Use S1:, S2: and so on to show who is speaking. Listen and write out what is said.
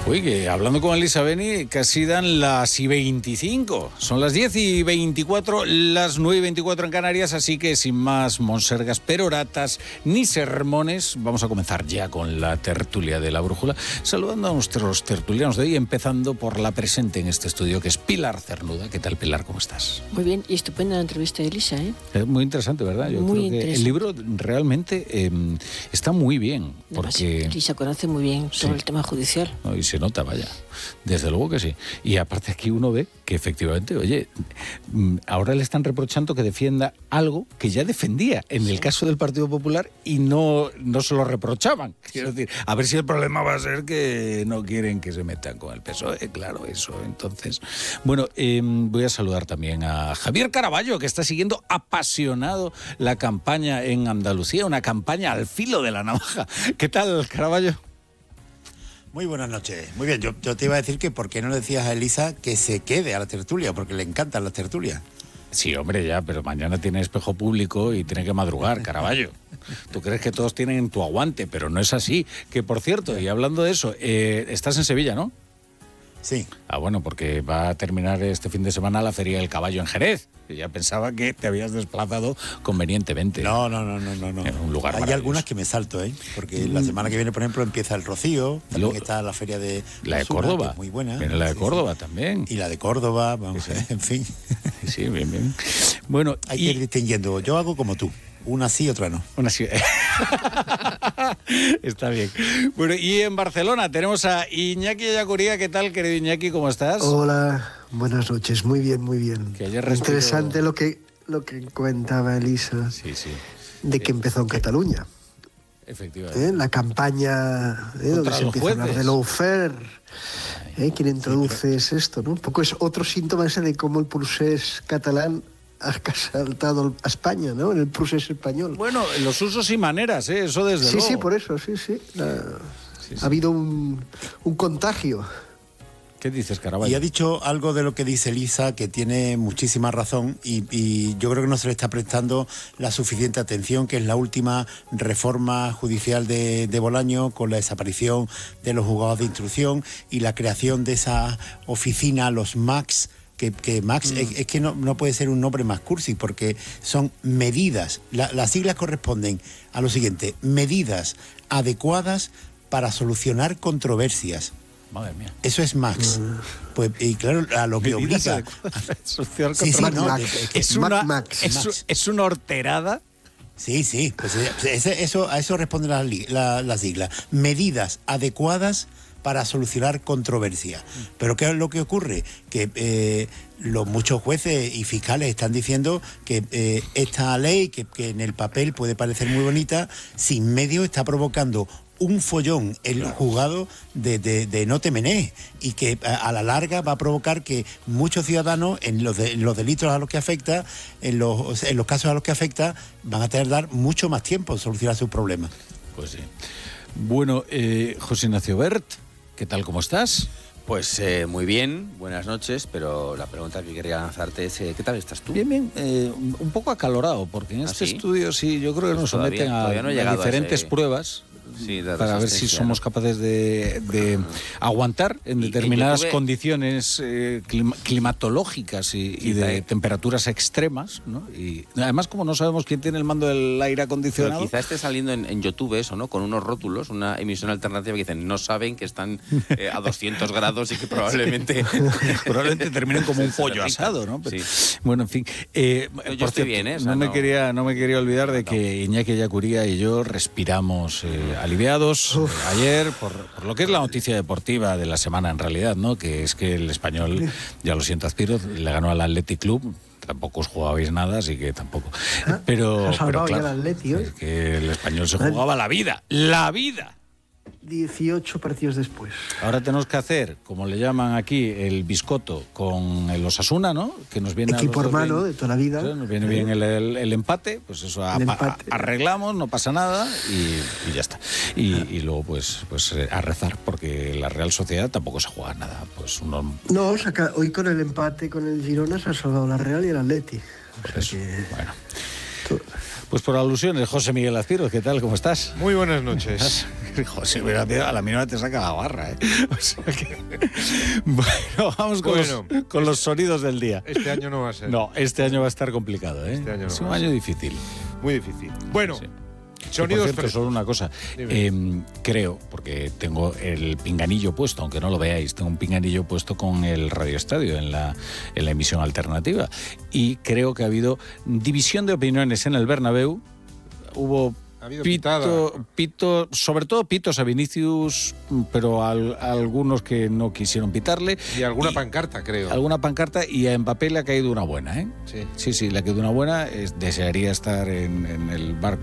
S1: Uy, que hablando con Elisa Beni, casi dan las 25. Son las 10:24, las 9:24 en Canarias, así que sin más monsergas, peroratas ni sermones, vamos a comenzar ya con la tertulia de la brújula, saludando a nuestros tertulianos de hoy, empezando por la presente en este estudio, que es Pilar Cernuda. ¿Qué tal, Pilar? ¿Cómo estás?
S2: Muy bien, y estupenda la entrevista de Elisa, ¿eh?
S1: Es muy interesante, ¿verdad? Yo
S2: muy
S1: creo que
S2: interesante.
S1: el libro realmente está muy bien, porque
S2: Elisa conoce muy bien todo el tema judicial.
S1: No, y se nota, vaya. Desde luego que sí. Y aparte aquí uno ve que efectivamente, oye, ahora le están reprochando que defienda algo que ya defendía en el caso del Partido Popular y no se lo reprochaban. Quiero decir, a ver si el problema va a ser que no quieren que se metan con el PSOE, claro, eso. Entonces, bueno, voy a saludar también a Javier Caraballo, que está siguiendo apasionado la campaña en Andalucía, una campaña al filo de la navaja. ¿Qué tal, Caraballo?
S3: Muy buenas noches. Muy bien, yo te iba a decir que por qué no le decías a Elisa que se quede a la tertulia, porque le encantan las tertulias.
S1: Sí, hombre, ya, pero mañana tiene espejo público y tiene que madrugar, Caraballo. Tú crees que todos tienen tu aguante, pero no es así. Que, por cierto, y hablando de eso, estás en Sevilla, ¿no?
S3: Sí.
S1: Ah, bueno, porque va a terminar este fin de semana la Feria del Caballo en Jerez. Ya pensaba que te habías desplazado convenientemente.
S3: No.
S1: En un lugar
S3: Hay algunas que me salto, porque la semana que viene, por ejemplo, empieza el Rocío, también está la feria de
S1: la de
S3: Osuna,
S1: Córdoba,
S3: que es muy buena.
S1: Viene la de Córdoba también.
S3: Y la de Córdoba, vamos, en fin.
S1: Sí, bien. Bueno,
S3: hay que ir distinguiendo. Yo hago como tú. Una sí, otra no.
S1: Una sí. Está bien. Bueno, y en Barcelona tenemos a Iñaki Ellacuría. ¿Qué tal, querido Iñaki? ¿Cómo estás?
S4: Hola, buenas noches. Muy bien.
S1: Que ayer
S4: interesante lo que comentaba Elisa.
S1: Sí.
S4: De que empezó en Cataluña.
S1: Efectivamente.
S4: La campaña donde se empieza a hablar de lawfare. Quien introduce es esto, ¿no? Un poco es otro síntoma ese de cómo el procés catalán ha saltado a España, ¿no? En el procés español.
S1: Bueno, los usos y maneras, eso desde luego.
S4: Sí, por eso, sí. Ha habido un contagio.
S1: ¿Qué dices, Caraballo?
S3: Y ha dicho algo de lo que dice Elisa, que tiene muchísima razón, y yo creo que no se le está prestando la suficiente atención, que es la última reforma judicial de Bolaño, con la desaparición de los juzgados de instrucción y la creación de esa oficina, los MACs, que Max es que no puede ser un nombre más cursi, porque son medidas, las siglas corresponden a lo siguiente: medidas adecuadas para solucionar controversias.
S1: Madre mía.
S3: Eso es Max. Pues, y claro, a lo que obliga.
S1: Es una horterada.
S3: Sí, pues a eso responde la sigla. Medidas adecuadas para solucionar controversias. Pero ¿qué es lo que ocurre? Que muchos jueces y fiscales están diciendo que esta ley, que en el papel puede parecer muy bonita, sin medio está provocando un follón en el juzgado de no te menees, y que a la larga va a provocar que muchos ciudadanos en los delitos a los que afecta, en los casos a los que afecta, van a tener que dar mucho más tiempo en solucionar sus problemas.
S1: Pues sí. Bueno, José Ignacio Bert, ¿qué tal, cómo estás?
S5: Pues muy bien, buenas noches, pero la pregunta que quería lanzarte es ¿qué tal estás tú?
S1: Bien, un poco acalorado, porque en este estudio sí, yo creo que nos someten a diferentes pruebas.
S5: Sí,
S1: para ver si somos capaces de aguantar en determinadas condiciones climatológicas y de temperaturas extremas, ¿no? Y además, como no sabemos quién tiene el mando del aire acondicionado...
S5: Pero quizá esté saliendo en YouTube eso, ¿no? Con unos rótulos, una emisión alternativa que dicen no saben que están a 200 grados y que probablemente
S1: terminen como un pollo asado, ¿no? Pero,
S5: sí.
S1: Bueno, en fin.
S5: Yo estoy bien, ¿eh? O sea,
S1: no me quería olvidar de que Iñaki Ellacuría y yo respiramos aliviados ayer por lo que es la noticia deportiva de la semana en realidad, ¿no? Que es que el Español, ya lo siento, Azpiroz, le ganó al Athletic Club. Tampoco os jugabais nada, así que tampoco. Pero claro,
S4: el Atleti,
S1: es que el Español se jugaba la vida.
S4: 18 partidos después.
S1: Ahora tenemos que hacer, como le llaman aquí, el biscotto con el Osasuna, ¿no? Que nos viene
S4: equipo hermano de toda la vida.
S1: Nos viene bien el empate, pues eso arreglamos, no pasa nada y ya está. Y luego pues a rezar, porque la Real Sociedad tampoco se juega nada. Pues
S4: No, hoy con el empate con el Girona se ha salvado la Real y el Atleti.
S1: Bueno. Pues por alusiones, José Miguel Azpiroz, ¿qué tal? ¿Cómo estás?
S6: Muy buenas noches.
S1: José, a la mínima te saca la barra, ¿eh? O sea que... Bueno, vamos con los sonidos del día.
S6: Este año no va a ser.
S1: No, este año va a estar complicado, ¿eh?
S6: Este año no
S1: es un año difícil.
S6: Muy difícil. Bueno,
S1: sí.
S6: Sonidos
S1: por cierto, solo una cosa. Creo, porque tengo el pinganillo puesto, aunque no lo veáis, tengo un pinganillo puesto con el Radio Estadio en la emisión alternativa. Y creo que ha habido división de opiniones en el Bernabéu. Hubo pito, sobre todo pitos a Vinicius, pero a algunos que no quisieron pitarle.
S6: Y alguna pancarta, creo.
S1: Alguna pancarta, y a Mbappé le ha caído una buena, ¿eh? Sí, le ha caído una buena. Desearía estar en el barco